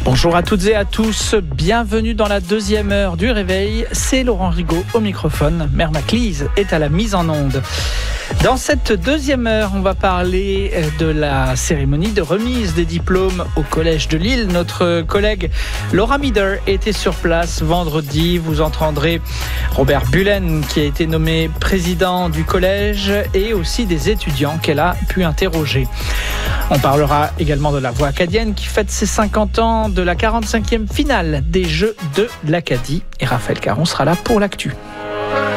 Bonjour à toutes et à tous, bienvenue dans la deuxième heure du réveil. C'est Laurent Rigaud au microphone, Mère Maclise est à la mise en onde. Dans cette deuxième heure, on va parler de la cérémonie de remise des diplômes au Collège de Lille. Notre collègue Laura Mieder était sur place vendredi. Vous entendrez Robert Bullen qui a été nommé président du collège et aussi des étudiants qu'elle a pu interroger. On parlera également de la Voix acadienne qui fête ses 50 ans, de la 45e finale des Jeux de l'Acadie. Et Raphaël Caron sera là pour l'actu.